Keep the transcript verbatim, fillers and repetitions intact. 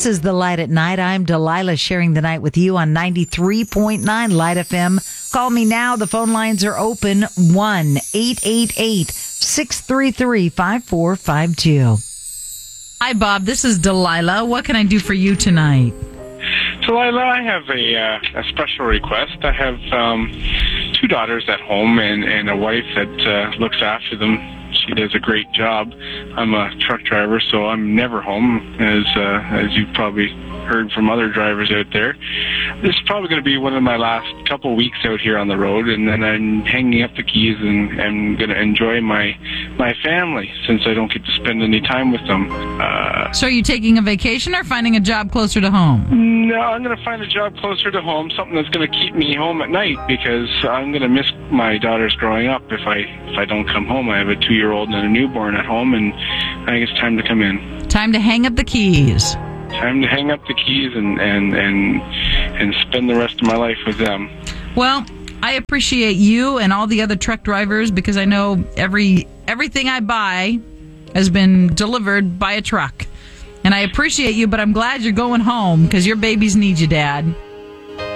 This is The Light at Night. I'm Delilah, sharing the night with you on ninety-three point nine Light F M. Call me now. The phone lines are open. one eight eight eight, six three three, five four five two. Hi, Bob. This is Delilah. What can I do for you tonight? Delilah, I have a, uh, a special request. I have um, two daughters at home and, and a wife that uh, looks after them. She does a great job. I'm a truck driver, so I'm never home, as uh, as you've probably heard from other drivers out there. This is probably going to be one of my last couple weeks out here on the road, and then I'm hanging up the keys and I'm going to enjoy my my family since I don't get to spend any time with them. Uh, so are you taking a vacation or finding a job closer to home? No, I'm going to find a job closer to home, something that's going to keep me home at night, because I'm going to miss my daughters growing up if I if I don't come home. I have a two-year-old and a newborn at home, and I think it's time to come in. Time to hang up the keys. Time to hang up the keys and, and, and, and spend the rest of my life with them. Well, I appreciate you and all the other truck drivers, because I know every everything I buy has been delivered by a truck. And I appreciate you, but I'm glad you're going home because your babies need you, Dad.